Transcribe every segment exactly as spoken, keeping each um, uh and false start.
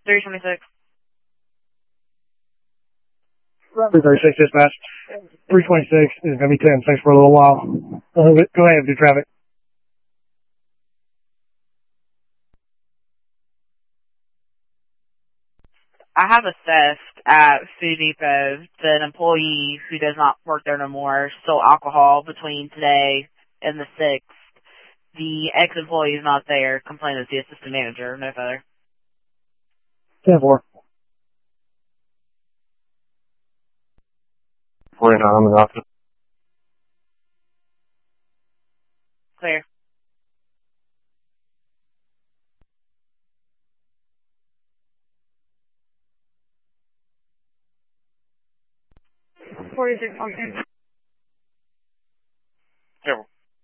three twenty-six. three thirty-six dispatch. three twenty-six is going to be ten. Thanks for a little while. Uh, go ahead, do traffic. I have a theft at Food Depot that an employee who does not work there no more stole alcohol between today and the sixth. The ex-employee is not there. Complained with the assistant manager. No further. ten four. forty-nine, I'm in the office. Clear. forty-six, okay. Careful.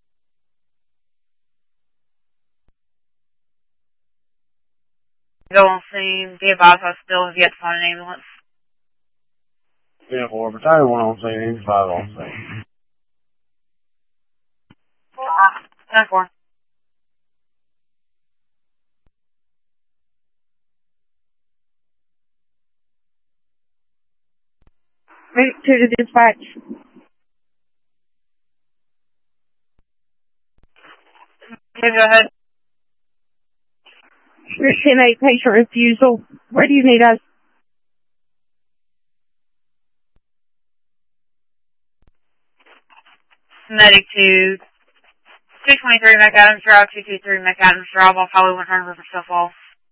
Go on scene. Be advised hospital if you have to find an ambulance. ten four, battalion one on scene, five on scene. Uh, ten four. Medic two to dispatch. Okay, go ahead. ten eight patient refusal. Where do you need us? Medic two. two twenty-three McAdams Drive, two two three McAdams Drive off Highway one hundred River Stuff Falls.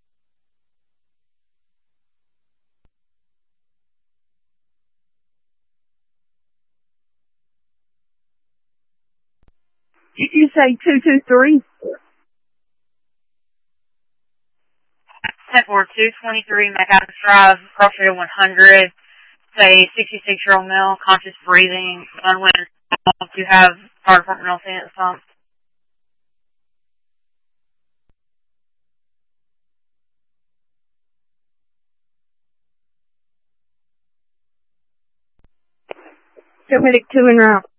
Did you say two two three? ten four, two twenty-three McAdams Drive, cross area one hundred. Say sixty-six-year-old male, conscious breathing, unwilling to have fire department on scene at the time. Medic two en route.